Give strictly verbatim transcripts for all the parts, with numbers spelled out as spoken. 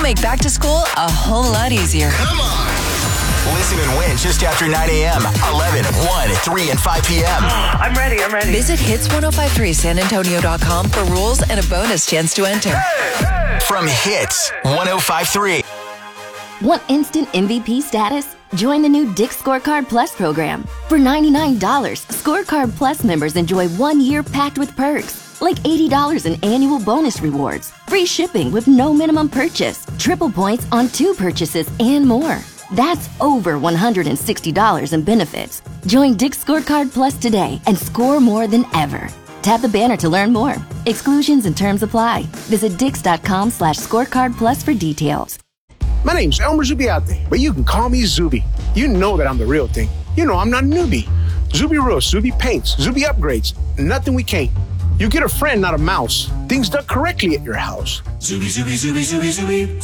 make back to school a whole lot easier. Come on. Listen and win just after nine a.m., eleven, one, three, and five p.m. I'm ready, I'm ready. Visit hits ten fifty-three san antonio dot com for rules and a bonus chance to enter. Hey, hey. From Hits ten fifty-three. Want instant M V P status? Join the new Dick's Scorecard Plus program. For ninety-nine dollars, Scorecard Plus members enjoy one year packed with perks, like eighty dollars in annual bonus rewards, free shipping with no minimum purchase, triple points on two purchases, and more. That's over one hundred sixty dollars in benefits. Join Dick's Scorecard Plus today and score more than ever. Tap the banner to learn more. Exclusions and terms apply. Visit dix.com slash scorecard plus for details. My name's Elmer Zubiate, but you can call me Zuby. You know that I'm the real thing. You know I'm not a newbie. Zuby Roofs, Zuby Paints, Zuby Upgrades, nothing we can't. You get a friend, not a mouse. Things done correctly at your house. Zuby, Zuby, Zuby, Zuby, Zuby,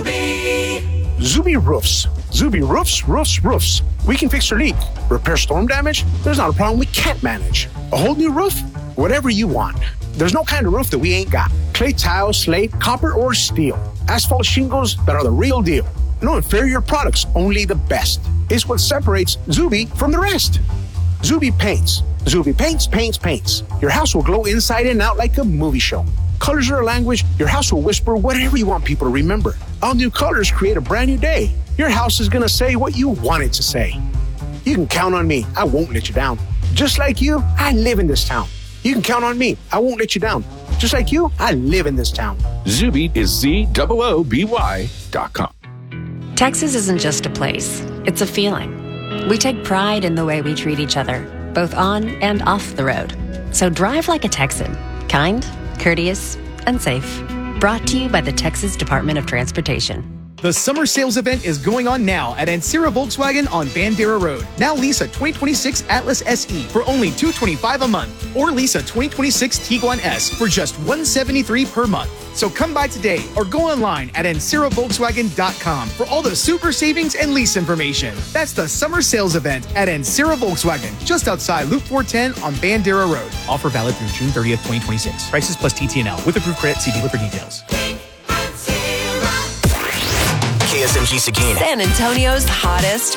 Zuby. Zuby Roofs. Zuby Roofs, Roofs, Roofs. We can fix your leak, repair storm damage. There's not a problem we can't manage. A whole new roof? Whatever you want. There's no kind of roof that we ain't got. Clay tile, slate, copper, or steel. Asphalt shingles that are the real deal. No inferior products, only the best. It's what separates Zuby from the rest. Zuby Paints. Zuby Paints, paints, paints. Your house will glow inside and out like a movie show. Colors are a language. Your house will whisper whatever you want people to remember. All new colors create a brand new day. Your house is going to say what you want it to say. You can count on me. I won't let you down. Just like you, I live in this town. You can count on me. I won't let you down. Just like you, I live in this town. Zuby is Z O O B Y dot com. Texas isn't just a place. It's a feeling. We take pride in the way we treat each other, both on and off the road. So drive like a Texan. Kind, courteous, and safe. Brought to you by the Texas Department of Transportation. The summer sales event is going on now at Ancira Volkswagen on Bandera Road. Now lease a twenty twenty-six Atlas S E for only two hundred twenty-five dollars a month, or lease a twenty twenty-six Tiguan S for just one hundred seventy-three dollars per month. So come by today or go online at ancira volkswagen dot com for all the super savings and lease information. That's the summer sales event at Ancira Volkswagen, just outside Loop four ten on Bandera Road. Offer valid through June thirtieth, twenty twenty-six. Prices plus T T N L with approved credit. See dealer for details. K S M G Seguin. San Antonio's hottest